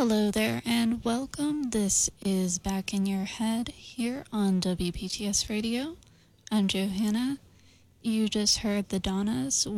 Hello there and welcome. This is Back in Your Head here on WPTS Radio. I'm Johanna. You just heard the Donnas